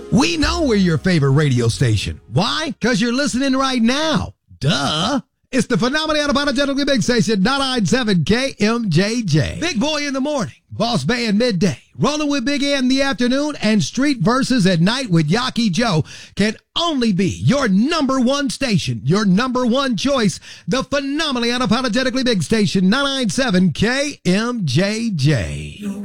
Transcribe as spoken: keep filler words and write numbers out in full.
We know we're your favorite radio station. Why? Because you're listening right now. Duh. It's the phenomenally unapologetically big station, ninety-nine point seven K M J J. Big Boy in the morning, Boss Bay in midday, Rolling with Big A in the afternoon, and Street Verses at night with Yaki Joe can only be your number one station, your number one choice, the phenomenally unapologetically big station, ninety-nine point seven K M J J.